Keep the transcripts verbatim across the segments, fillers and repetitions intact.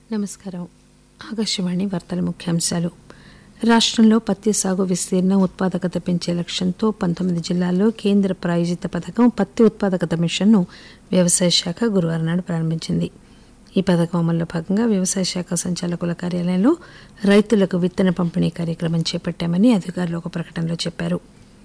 నమస్కారం. ఆకాశవాణి వార్తల ముఖ్యాంశాలు. రాష్ట్రంలో పత్తి సాగు విస్తీర్ణం ఉత్పాదకత పెంచే లక్ష్యంతో పంతొమ్మిది జిల్లాల్లో కేంద్ర ప్రాయోజిత పథకం పత్తి ఉత్పాదకత మిషన్ను వ్యవసాయ శాఖ గురువారం నాడు ప్రారంభించింది. ఈ పథకం అమల్లో భాగంగా వ్యవసాయ శాఖ సంచాలకుల కార్యాలయంలో రైతులకు విత్తన పంపిణీ కార్యక్రమం చేపట్టామని అధికారులు ఒక ప్రకటనలో చెప్పారు.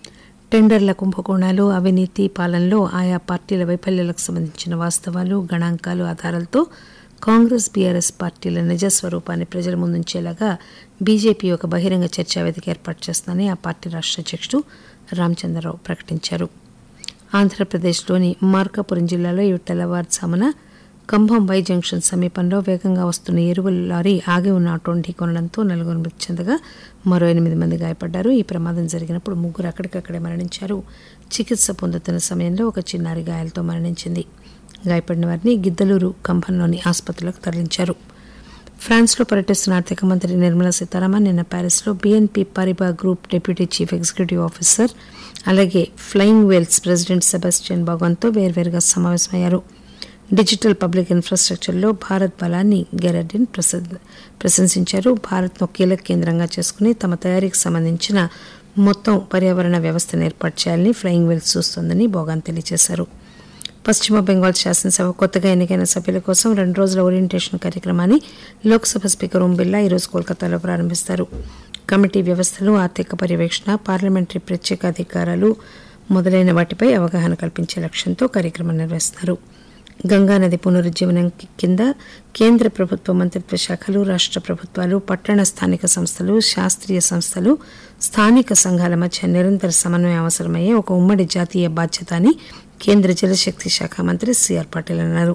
టెండర్ల కుంభకోణాలు, అవినీతి పాలనలో ఆయా పార్టీల వైఫల్యాలకు సంబంధించిన వాస్తవాలు, గణాంకాలు ఆధారాలతో కాంగ్రెస్, బీఆర్ఎస్ పార్టీల నిజస్వరూపాన్ని ప్రజల ముందుంచేలాగా బీజేపీ ఒక బహిరంగ చర్చా వేదిక ఏర్పాటు చేస్తుందని ఆ పార్టీ రాష్ట్ర అధ్యక్షుడు రామచంద్రరావు ప్రకటించారు. ఆంధ్రప్రదేశ్లోని మార్కాపురం జిల్లాలో ఈ తెల్లవారుజామున కంభం వై జంక్షన్ సమీపంలో వేగంగా వస్తున్న ఎరువుల లారీ ఆగి ఉన్న ఆటోను ఢీకొనడంతో నలుగురు మృతి చెందగా మరో ఎనిమిది మంది గాయపడ్డారు. ఈ ప్రమాదం జరిగినప్పుడు ముగ్గురు అక్కడికక్కడే మరణించారు. చికిత్స పొందుతున్న సమయంలో ఒక చిన్నారి గాయాలతో మరణించింది. గాయపడిన వారిని గిద్దలూరు కంభంలోని ఆసుపత్రులకు తరలించారు. ఫ్రాన్స్లో పర్యటిస్తున్న ఆర్థిక మంత్రి నిర్మలా సీతారామన్ నిన్న ప్యారిస్లో BNP పారిబా group deputy chief executive officer అలాగే ఫ్లయింగ్ వేల్స్ ప్రెసిడెంట్ సెబాస్టియన్ బాగోన్తో వేర్వేరుగా సమావేశమయ్యారు. డిజిటల్ పబ్లిక్ ఇన్ఫ్రాస్ట్రక్చర్లో భారత్ బలాన్ని గెరడిన్ ప్రశంసించారు. భారత్ను కీలక కేంద్రంగా చేసుకుని తమ తయారీకి సంబంధించిన మొత్తం పర్యావరణ వ్యవస్థను ఏర్పాటు చేయాలని ఫ్లయింగ్ వేల్స్ చూస్తోందని బోగాన్ తెలియజేశారు. పశ్చిమ బెంగాల్ శాసనసభ కొత్తగా ఎన్నికైన సభ్యుల కోసం రెండు రోజుల ఓరియంటేషన్ కార్యక్రమాన్ని లోక్సభ స్పీకర్ ఓం బిర్లా ఈరోజు కోల్కతాలో ప్రారంభిస్తారు. కమిటీ వ్యవస్థలు, ఆర్థిక పర్యవేక్షణ, పార్లమెంటరీ ప్రత్యేక అధికారాలు మొదలైన వాటిపై అవగాహన కల్పించే లక్ష్యంతో కార్యక్రమం నిర్వహిస్తున్నారు. గంగానది పునరుజ్జీవనం కింద కేంద్ర ప్రభుత్వ మంత్రిత్వ శాఖలు, రాష్ట్ర ప్రభుత్వాలు, పట్టణ స్థానిక సంస్థలు, శాస్త్రీయ సంస్థలు, స్థానిక సంఘాల మధ్య నిరంతర సమన్వయం అవసరమయ్యే ఒక ఉమ్మడి జాతీయ బాధ్యత అని కేంద్ర జలశక్తి శాఖ మంత్రి సిఆర్ పాటిల్ అన్నారు.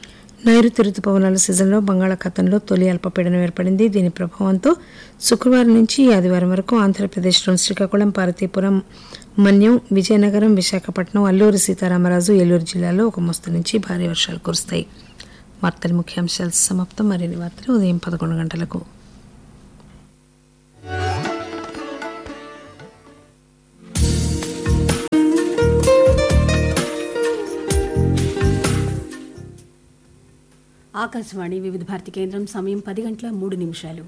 నైరుతి రుతుపవనాల సీజన్లో బంగాళాఖాతంలో తొలి అల్పపీడనం ఏర్పడింది. దీని ప్రభావంతో శుక్రవారం నుంచి ఆదివారం వరకు ఆంధ్రప్రదేశ్లోని శ్రీకాకుళం, పార్వతీపురం, మన్యం, విజయనగరం, విశాఖపట్నం, అల్లూరి సీతారామరాజు, ఏలూరు జిల్లాలో ఒక మోస్తరు నుంచి భారీ వర్షాలు కురుస్తాయి. వార్తల ముఖ్యాంశాలు సమాప్తం. మరిన్ని వార్తలు ఉదయం పదకొండు గంటలకు. ఆకాశవాణి వివిధ భారతి కేంద్రం. సమయం పది గంటల మూడు నిమిషాలు.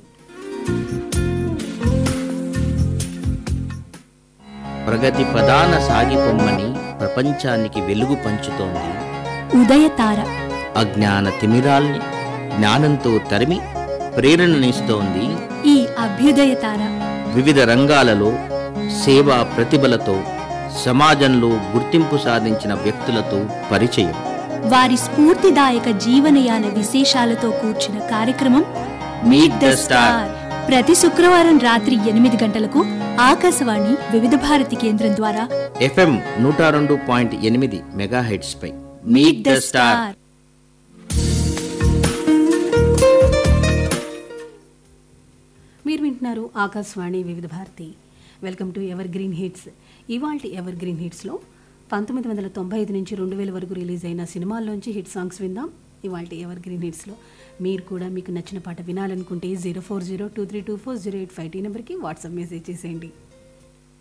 ప్రగతి ప్రధాన సాగిపొమ్మని ప్రపంచానికి వెలుగు పంచుతోంది ఉదయతార. అజ్ఞాన తిమిరాల్ని జ్ఞానంతో తరిమి ప్రేరణనిస్తోంది ఈ అభ్యుదయతార. వివిధ రంగాలలో సేవా ప్రతిభలతో సమాజంలో గుర్తింపు సాధించిన వ్యక్తులతో పరిచయం, వారి స్ఫూర్తిదాయక జీవనయాన విశేషాలతో కూర్చిన కార్యక్రమం మీట్ ద స్టార్. ప్రతి శుక్రవారం రాత్రి ఎనిమిది గంటలకు ఆకాశవాణి వివిధ భారతి కేంద్రం ద్వారా ఎఫ్ఎం నూట రెండు పాయింట్ ఎనిమిది megahertz pi meet the star. మీరు వింటున్నారు ఆకాశవాణి వివిధ Bharati. Welcome to ever green hits. ఇవాల్టి ఎవర్ గ్రీన్ హిట్స్లో పంతొమ్మిది వందల తొంభై ఐదు నుంచి రెండు వేల వరకు రిలీజ్ అయిన సినిమాల్లోంచి హిట్ సాంగ్స్ విందాం. ఇవాల్టి ఎవర్ గ్రీన్ హిట్స్లో మీరు కూడా మీకు నచ్చిన పాట వినాలనుకుంటే zero four zero two three two four zero eight five tea నెంబర్కి వాట్సాప్ మెసేజ్ చేసేయండి.